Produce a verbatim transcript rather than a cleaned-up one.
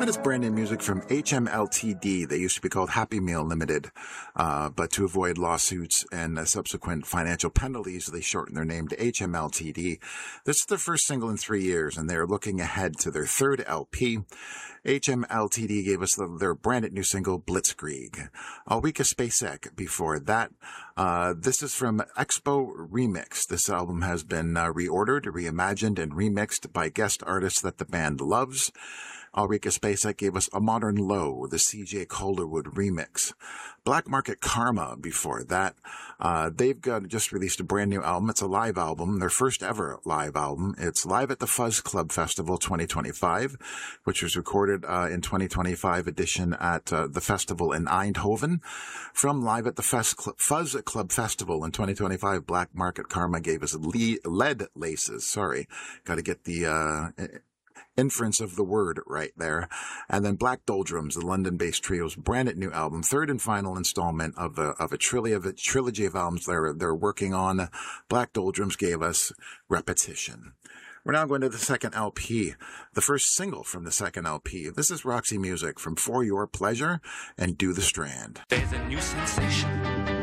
Minutes brand new music from H M L T D. They used to be called Happy Meal Limited, uh, but to avoid lawsuits and uh, subsequent financial penalties, they shortened their name to H M L T D. This is their first single in three years, and they're looking ahead to their third L P. H M L T D gave us the, their brand new single, Blitzkrieg. Ulrika Spacek before that. Uh, this is from Expo Remix. This album has been uh, reordered, reimagined, and remixed by guest artists that the band loves. Ulrika Spacek gave us A Modern Low, the C J Calderwood remix. Black Market Karma before that. Uh, they've got just released a brand new album. It's a live album, their first ever live album. It's live at the Fuzz Club Festival twenty twenty-five, which was recorded uh, in twenty twenty-five edition at uh, the festival in Eindhoven. From live at the Fuzz Club, Fuzz Club Festival in twenty twenty-five, Black Market Karma gave us le- Lead Laces. Sorry, got to get the uh, inference of the word right there. And then Black Doldrums, the London-based trio's brand new album, third and final installment of a, of a, trilogy, of a trilogy of albums they're, they're working on. Black Doldrums gave us Repetition. We're now going to the second L P, the first single from the second L P. This is Roxy Music from For Your Pleasure and Do the Strand. There's a new sensation